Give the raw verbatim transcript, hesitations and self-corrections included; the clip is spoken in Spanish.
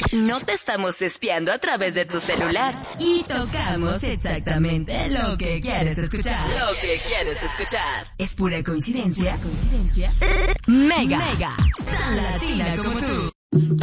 No te estamos espiando a través de tu celular. Y tocamos exactamente lo que quieres escuchar. Lo que quieres escuchar. ¿Es pura coincidencia? ¿Coincidencia? Mega. Mega. Tan latina como tú.